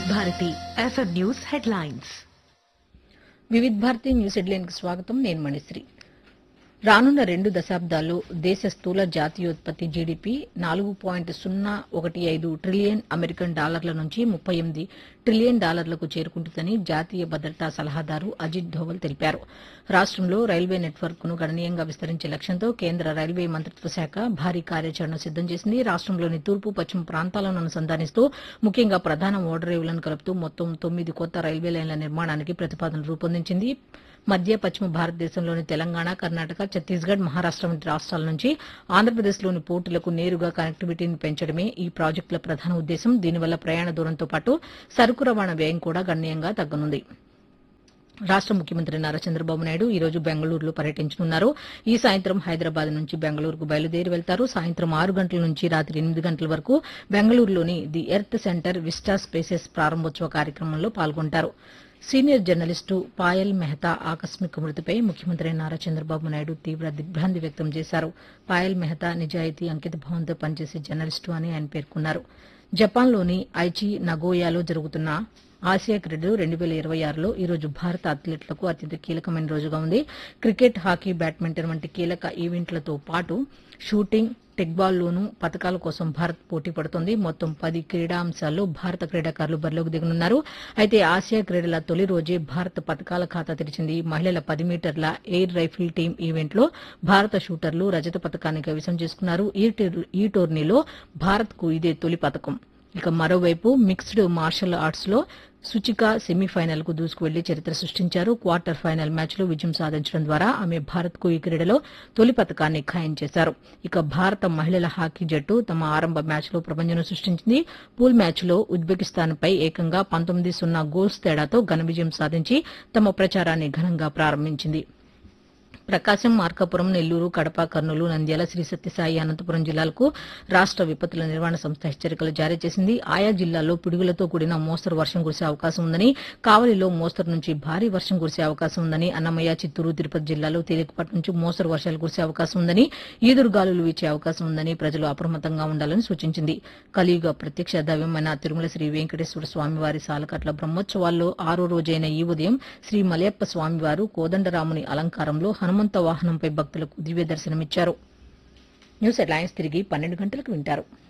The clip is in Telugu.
Bharati FM news headlines. Vividh Bharati news హెడ్లైన్కి స్వాగతం. నేను మణిశ్రీ. రానున్న 2 దశాబ్దాల్లో దేశ స్థూల జాతీయోత్పత్తి జీడీపీ 4.015 ట్రిలియన్ అమెరికన్ డాలర్ల నుంచి 38 ట్రిలియన్ డాలర్లకు చేరుకుంటుందని జాతీయ భద్రతా సలహాదారు అజిత్ ధోవల్ తెలిపారు. రాష్టంలో రైల్వే నెట్వర్క్ను గణనీయంగా విస్తరించే లక్ష్యంతో కేంద్ర రైల్వే మంత్రిత్వ శాఖ భారీ కార్యాచరణ సిద్దం చేసింది. రాష్టంలోని తూర్పు పశ్చిమ ప్రాంతాలను అనుసంధానిస్తూ ముఖ్యంగా ప్రధాన ఓడరేవులను కలుపుతూ మొత్తం 9 కొత్త రైల్వే లైన్ల నిర్మాణానికి ప్రతిపాదనలు రూపొందించింది. మధ్య పశ్చిమ భారతదేశంలోని తెలంగాణ, కర్ణాటక, ఛత్తీస్గఢ్, మహారాష్ట వంటి రాష్ట్రాల నుంచి ఆంధ్రప్రదేశ్లోని పోర్టులకు నేరుగా కనెక్టివిటీని పెంచడమే ఈ ప్రాజెక్టుల ప్రధాన ఉద్దేశం. దీనివల్ల ప్రయాణ దూరంతో పాటు సరుకు రవాణా వ్యయం కూడా గణనీయంగా తగ్గనుంది. రాష్ట ముఖ్యమంత్రి నారా చంద్రబాబు నాయుడు ఈ రోజు బెంగళూరులో పర్యటించనున్నారు. ఈ సాయంత్రం హైదరాబాద్ నుంచి బెంగళూరుకు బయలుదేరి వెళ్తారు. సాయంత్రం 6 గంటల నుంచి రాత్రి 8 గంటల వరకు బెంగళూరులోని the earth centre vista spaces ప్రారంభోత్సవ కార్యక్రమంలో పాల్గొంటారు. సీనియర్ జర్నలిస్టు పాయల్ మెహతా ఆకస్మిక మృతిపై ముఖ్యమంత్రి నారా చంద్రబాబు నాయుడు తీవ్ర దిగ్భ్రాంతి వ్యక్తం చేశారు. పాయల్ మెహతా నిజాయితీ, అంకితభావంతో పనిచేసే జర్నలిస్టు అని ఆయన పేర్కొన్నారు. జపాన్లోని ఐచి నగోయాలో జరుగుతున్న ఆసియా క్రీడలు 2026లో ఈ రోజు భారత అథ్లెట్లకు అత్యంత కీలకమైన రోజుగా ఉంది. క్రికెట్, హాకీ, బ్యాడ్మింటన్ వంటి కీలక ఈవెంట్లతో పాటు షూటింగ్, టెక్బాల్లోనూ పతకాల కోసం భారత్ పోటీ పడుతోంది. మొత్తం 10 క్రీడాంశాల్లో భారత క్రీడాకారులు బరిలోకి దిగనున్నారు. అయితే ఆసియా క్రీడల తొలి రోజే భారత్ పతకాల ఖాతా తెరిచింది. మహిళల 10 మీటర్ల ఎయిర్ రైఫిల్ టీం ఈవెంట్లో భారత షూటర్లు రజత పతకాన్ని కైవసం చేసుకున్నారు. ఈ టోర్నీలో భారత్కు ఇదే తొలి పతకం. ఇక మరోవైపు మిక్స్డ్ మార్షల్ ఆర్ట్స్లో సుచిక సెమీఫైనల్కు దూసుకువెళ్లి చరిత్ర సృష్టించారు. క్వార్టర్ ఫైనల్ మ్యాచ్లో విజయం సాధించడం ద్వారా ఆమె భారత్కు ఈ క్రీడలో తొలి పతకాన్ని ఖాయం చేశారు. ఇక భారత మహిళల హాకీ జట్టు తమ ఆరంభ మ్యాచ్లో ప్రపంచం సృష్టించింది. పూల్ మ్యాచ్లో ఉజ్బెకిస్తాన్పై ఏకంగా 19-0 గోల్స్ తేడాతో ఘన విజయం సాధించి తమ ప్రచారాన్ని ఘనంగా ప్రారంభించింది. ప్రకాశం, మార్కాపురం, నెల్లూరు, కడప, కర్నూలు, నంద్యాల, శ్రీ సత్యసాయి, అనంతపురం జిల్లాలకు రాష్ట విపత్తుల నిర్వహణ సంస్థ హెచ్చరికలు జారీ చేసింది. ఆయా జిల్లాల్లో పిడుగులతో కూడిన మోస్తరు వర్షం కురిసే అవకాశం ఉందని, కావలిలో మోస్తరు నుంచి భారీ వర్షం కురిసే అవకాశం ఉందని, అన్నమయ్య, చిత్తూరు, తిరుపతి జిల్లాలో తేలికపాటి నుంచి మోస్తరు వర్షాలు కురిసే అవకాశం ఉందని, ఈదురుగాలులు వీచే అవకాశం ఉందని ప్రజలు అప్రమత్తంగా ఉండాలని సూచించింది. కలియుగ ప్రత్యక్ష దైవమైన తిరుమల శ్రీ వెంకటేశ్వర స్వామివారి సాలకట్ల బ్రహ్మోత్సవాల్లో 6వ రోజైన ఈ ఉదయం శ్రీ మలయప్ప స్వామివారు కోదండరాముని అలంకారంలో హనుమంత వాహనంపై భక్తులకు దివ్య దర్శనమిచ్చారు. న్యూస్ హెడ్లైన్స్ తిరిగి 12 గంటలకు వింటారు.